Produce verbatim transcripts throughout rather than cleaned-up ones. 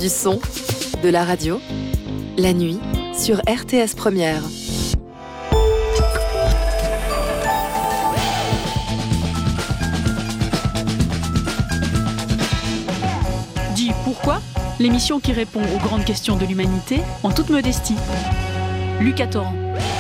Du son, de la radio, la nuit sur R T S Première. Dis pourquoi ? L'émission qui répond aux grandes questions de l'humanité en toute modestie. Lucas Torrent.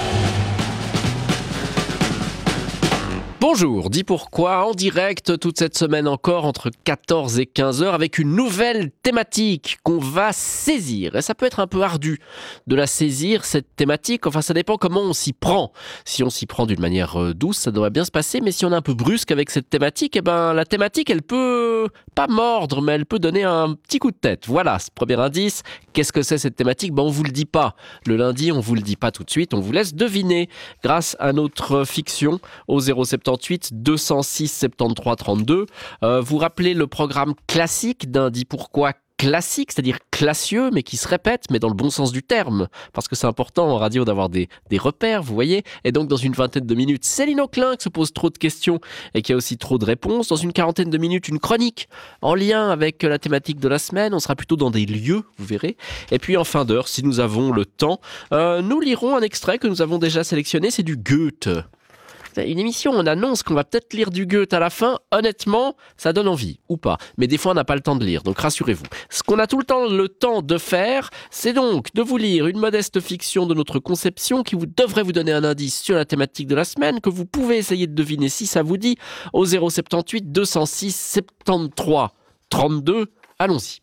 Bonjour, dis pourquoi en direct toute cette semaine encore entre quatorze et quinze heures avec une nouvelle thématique qu'on va saisir. Et ça peut être un peu ardu de la saisir, cette thématique. Enfin, ça dépend comment on s'y prend. Si on s'y prend d'une manière douce, ça devrait bien se passer. Mais si on est un peu brusque avec cette thématique, eh ben, la thématique, elle peut pas mordre, mais elle peut donner un petit coup de tête. Voilà, ce premier indice. Qu'est-ce que c'est cette thématique ? Ben, on vous le dit pas. Le lundi, on vous le dit pas tout de suite. On vous laisse deviner grâce à notre fiction au zéro sept huit deux cent six soixante-treize trente-deux. Euh, vous rappelez le programme classique d'un dit pourquoi classique, c'est-à-dire classieux, mais qui se répète, mais dans le bon sens du terme, parce que c'est important en radio d'avoir des, des repères, vous voyez. Et donc, dans une vingtaine de minutes, Céline Auclin qui se pose trop de questions et qui a aussi trop de réponses. Dans une quarantaine de minutes, une chronique en lien avec la thématique de la semaine. On sera plutôt dans des lieux, vous verrez. Et puis, en fin d'heure, si nous avons le temps, euh, nous lirons un extrait que nous avons déjà sélectionné, c'est du Goethe. Une émission, on annonce qu'on va peut-être lire du Goethe à la fin. Honnêtement, ça donne envie, ou pas. Mais des fois, on n'a pas le temps de lire, donc rassurez-vous. Ce qu'on a tout le temps le temps de faire, c'est donc de vous lire une modeste fiction de notre conception qui vous devrait vous donner un indice sur la thématique de la semaine, que vous pouvez essayer de deviner si ça vous dit, au zéro sept huit deux cent six soixante-treize trente-deux. Allons-y.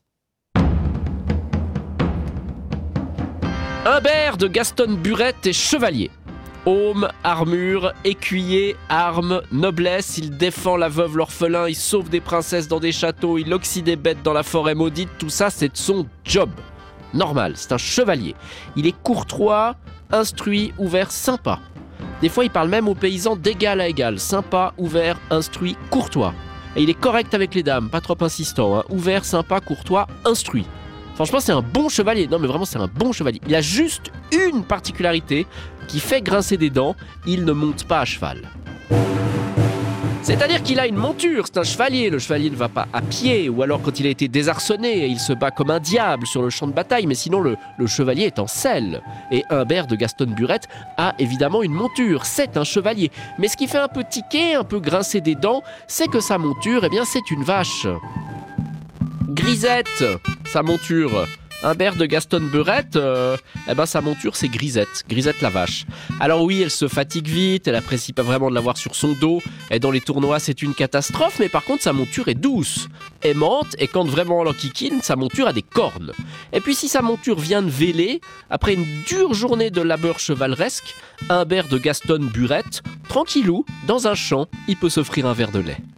Humbert de Gaston Burette est chevalier. Aume, armure, écuyer, armes, noblesse, il défend la veuve, l'orphelin, il sauve des princesses dans des châteaux, il oxyde des bêtes dans la forêt maudite, tout ça c'est son job. Normal, c'est un chevalier. Il est courtois, instruit, ouvert, sympa. Des fois il parle même aux paysans d'égal à égal, sympa, ouvert, instruit, courtois. Et il est correct avec les dames, pas trop insistant, hein. Ouvert, sympa, courtois, instruit. Franchement, c'est un bon chevalier. Non, mais vraiment, c'est un bon chevalier. Il a juste une particularité qui fait grincer des dents. Il ne monte pas à cheval. C'est-à-dire qu'il a une monture. C'est un chevalier. Le chevalier ne va pas à pied. Ou alors quand il a été désarçonné, il se bat comme un diable sur le champ de bataille. Mais sinon, le, le chevalier est en selle. Et Humbert de Gaston Burette a évidemment une monture. C'est un chevalier. Mais ce qui fait un peu tiquer, un peu grincer des dents, c'est que sa monture, eh bien, c'est une vache. Grisette, sa monture. Humbert de Gaston Burette, euh, eh ben sa monture c'est Grisette, Grisette la vache. Alors oui, elle se fatigue vite, elle apprécie pas vraiment de l'avoir sur son dos, et dans les tournois c'est une catastrophe, mais par contre sa monture est douce, aimante, et quand vraiment on l'enquiquine, sa monture a des cornes. Et puis si sa monture vient de véler, après une dure journée de labeur chevaleresque, Humbert de Gaston Burette, tranquillou, dans un champ, il peut s'offrir un verre de lait.